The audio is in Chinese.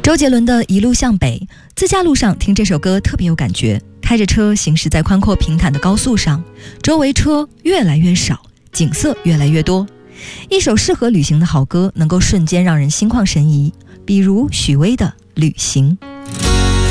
周杰伦的《一路向北》，自驾路上听这首歌特别有感觉。开着车行驶在宽阔平坦的高速上，周围车越来越少，景色越来越多。一首适合旅行的好歌，能够瞬间让人心旷神怡，比如许巍的《旅行》。